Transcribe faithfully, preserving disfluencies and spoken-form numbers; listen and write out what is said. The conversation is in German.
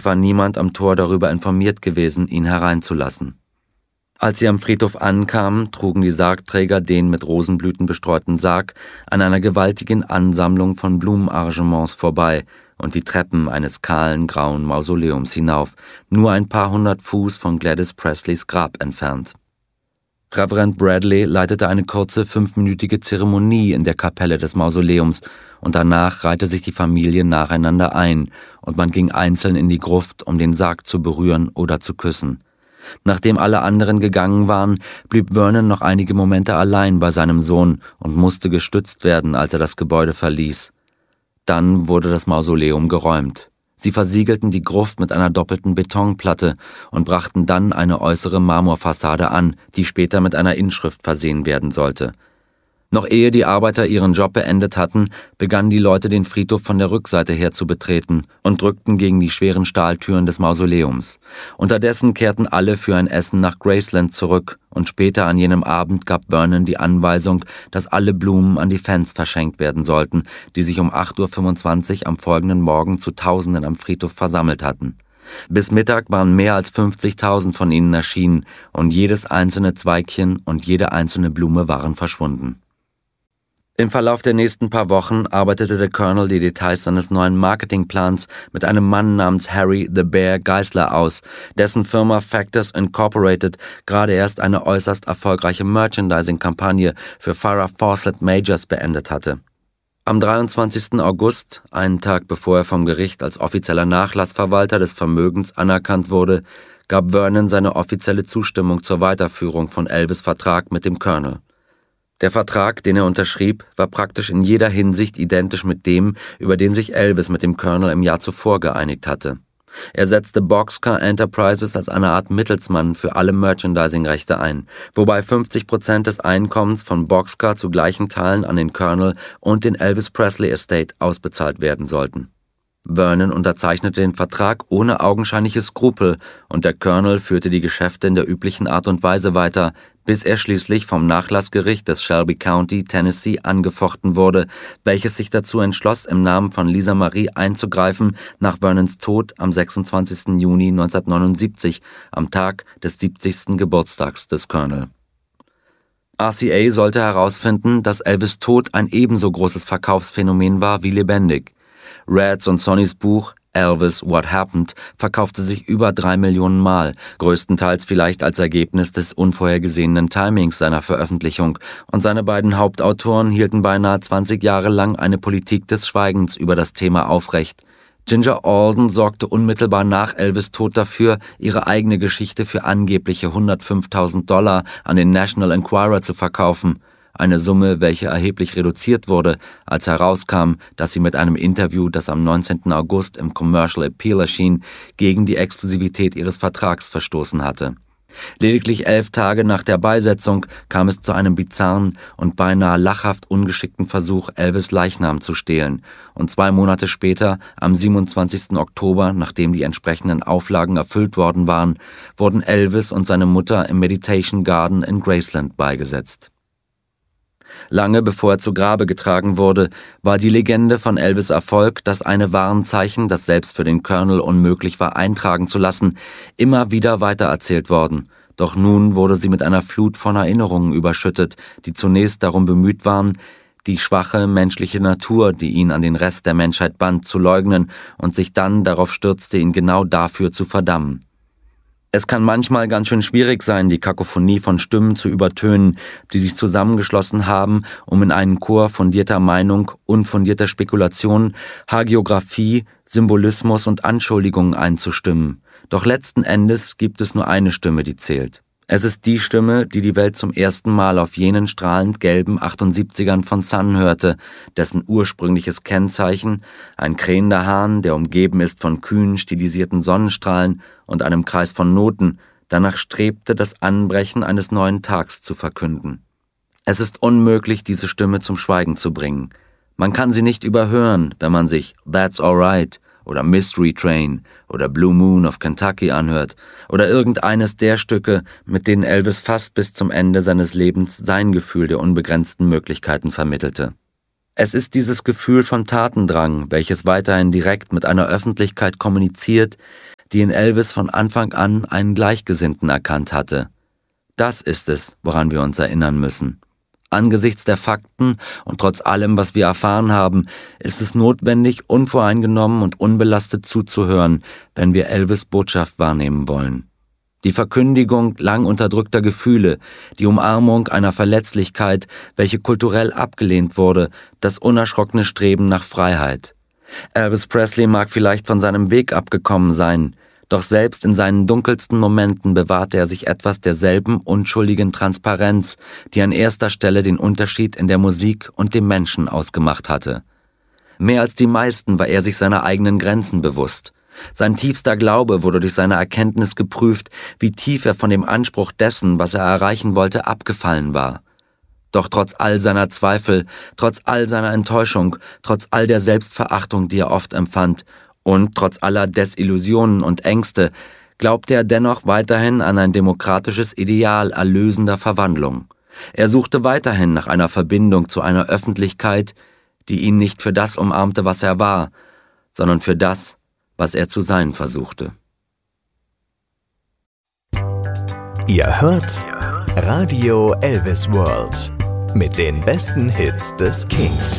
war niemand am Tor darüber informiert gewesen, ihn hereinzulassen. Als sie am Friedhof ankamen, trugen die Sargträger den mit Rosenblüten bestreuten Sarg an einer gewaltigen Ansammlung von Blumenarrangements vorbei und die Treppen eines kahlen, grauen Mausoleums hinauf, nur ein paar hundert Fuß von Gladys Presleys Grab entfernt. Reverend Bradley leitete eine kurze, fünfminütige Zeremonie in der Kapelle des Mausoleums und danach reihte sich die Familie nacheinander ein und man ging einzeln in die Gruft, um den Sarg zu berühren oder zu küssen. Nachdem alle anderen gegangen waren, blieb Vernon noch einige Momente allein bei seinem Sohn und musste gestützt werden, als er das Gebäude verließ. Dann wurde das Mausoleum geräumt. Sie versiegelten die Gruft mit einer doppelten Betonplatte und brachten dann eine äußere Marmorfassade an, die später mit einer Inschrift versehen werden sollte. Noch ehe die Arbeiter ihren Job beendet hatten, begannen die Leute den Friedhof von der Rückseite her zu betreten und drückten gegen die schweren Stahltüren des Mausoleums. Unterdessen kehrten alle für ein Essen nach Graceland zurück und später an jenem Abend gab Vernon die Anweisung, dass alle Blumen an die Fans verschenkt werden sollten, die sich um acht Uhr fünfundzwanzig am folgenden Morgen zu Tausenden am Friedhof versammelt hatten. Bis Mittag waren mehr als fünfzigtausend von ihnen erschienen und jedes einzelne Zweigchen und jede einzelne Blume waren verschwunden. Im Verlauf der nächsten paar Wochen arbeitete der Colonel die Details seines neuen Marketingplans mit einem Mann namens Harry the Bear Geisler aus, dessen Firma Factors Incorporated gerade erst eine äußerst erfolgreiche Merchandising-Kampagne für Farrah Fawcett Majors beendet hatte. Am dreiundzwanzigsten August, einen Tag bevor er vom Gericht als offizieller Nachlassverwalter des Vermögens anerkannt wurde, gab Vernon seine offizielle Zustimmung zur Weiterführung von Elvis' Vertrag mit dem Colonel. Der Vertrag, den er unterschrieb, war praktisch in jeder Hinsicht identisch mit dem, über den sich Elvis mit dem Colonel im Jahr zuvor geeinigt hatte. Er setzte Boxcar Enterprises als eine Art Mittelsmann für alle Merchandising-Rechte ein, wobei fünfzig Prozent des Einkommens von Boxcar zu gleichen Teilen an den Colonel und den Elvis Presley Estate ausbezahlt werden sollten. Vernon unterzeichnete den Vertrag ohne augenscheinliche Skrupel und der Colonel führte die Geschäfte in der üblichen Art und Weise weiter, bis er schließlich vom Nachlassgericht des Shelby County, Tennessee, angefochten wurde, welches sich dazu entschloss, im Namen von Lisa Marie einzugreifen nach Vernons Tod am sechsundzwanzigsten Juni neunzehnhundertneunundsiebzig, am Tag des siebzigsten Geburtstags des Colonel. R C A sollte herausfinden, dass Elvis' Tod ein ebenso großes Verkaufsphänomen war wie lebendig. Reds und Sonnys Buch Elvis, What Happened verkaufte sich über drei Millionen Mal, größtenteils vielleicht als Ergebnis des unvorhergesehenen Timings seiner Veröffentlichung, und seine beiden Hauptautoren hielten beinahe zwanzig Jahre lang eine Politik des Schweigens über das Thema aufrecht. Ginger Alden sorgte unmittelbar nach Elvis' Tod dafür, ihre eigene Geschichte für angebliche hundertfünftausend Dollar an den National Enquirer zu verkaufen. Eine Summe, welche erheblich reduziert wurde, als herauskam, dass sie mit einem Interview, das am neunzehnten August im Commercial Appeal erschien, gegen die Exklusivität ihres Vertrags verstoßen hatte. Lediglich elf Tage nach der Beisetzung kam es zu einem bizarren und beinahe lachhaft ungeschickten Versuch, Elvis' Leichnam zu stehlen, und zwei Monate später, am siebenundzwanzigsten Oktober, nachdem die entsprechenden Auflagen erfüllt worden waren, wurden Elvis und seine Mutter im Meditation Garden in Graceland beigesetzt. Lange bevor er zu Grabe getragen wurde, war die Legende von Elvis' Erfolg, das eine Warnzeichen, das selbst für den Colonel unmöglich war eintragen zu lassen, immer wieder weitererzählt worden. Doch nun wurde sie mit einer Flut von Erinnerungen überschüttet, die zunächst darum bemüht waren, die schwache menschliche Natur, die ihn an den Rest der Menschheit band, zu leugnen und sich dann darauf stürzte, ihn genau dafür zu verdammen. Es kann manchmal ganz schön schwierig sein, die Kakophonie von Stimmen zu übertönen, die sich zusammengeschlossen haben, um in einen Chor fundierter Meinung, unfundierter Spekulation, Hagiographie, Symbolismus und Anschuldigungen einzustimmen. Doch letzten Endes gibt es nur eine Stimme, die zählt. Es ist die Stimme, die die Welt zum ersten Mal auf jenen strahlend gelben achtundsiebzigern von Sun hörte, dessen ursprüngliches Kennzeichen, ein krähender Hahn, der umgeben ist von kühn stilisierten Sonnenstrahlen und einem Kreis von Noten, danach strebte, das Anbrechen eines neuen Tags zu verkünden. Es ist unmöglich, diese Stimme zum Schweigen zu bringen. Man kann sie nicht überhören, wenn man sich That's Alright oder Mystery Train oder Blue Moon of Kentucky anhört oder irgendeines der Stücke, mit denen Elvis fast bis zum Ende seines Lebens sein Gefühl der unbegrenzten Möglichkeiten vermittelte. Es ist dieses Gefühl von Tatendrang, welches weiterhin direkt mit einer Öffentlichkeit kommuniziert, die in Elvis von Anfang an einen Gleichgesinnten erkannt hatte. Das ist es, woran wir uns erinnern müssen. Angesichts der Fakten und trotz allem, was wir erfahren haben, ist es notwendig, unvoreingenommen und unbelastet zuzuhören, wenn wir Elvis' Botschaft wahrnehmen wollen. Die Verkündigung lang unterdrückter Gefühle, die Umarmung einer Verletzlichkeit, welche kulturell abgelehnt wurde, das unerschrockene Streben nach Freiheit. Elvis Presley mag vielleicht von seinem Weg abgekommen sein, doch selbst in seinen dunkelsten Momenten bewahrte er sich etwas derselben unschuldigen Transparenz, die an erster Stelle den Unterschied in der Musik und dem Menschen ausgemacht hatte. Mehr als die meisten war er sich seiner eigenen Grenzen bewusst. Sein tiefster Glaube wurde durch seine Erkenntnis geprüft, wie tief er von dem Anspruch dessen, was er erreichen wollte, abgefallen war. Doch trotz all seiner Zweifel, trotz all seiner Enttäuschung, trotz all der Selbstverachtung, die er oft empfand, und trotz aller Desillusionen und Ängste, glaubte er dennoch weiterhin an ein demokratisches Ideal erlösender Verwandlung. Er suchte weiterhin nach einer Verbindung zu einer Öffentlichkeit, die ihn nicht für das umarmte, was er war, sondern für das, was er zu sein versuchte. Ihr hört Radio Elvis World mit den besten Hits des Kings.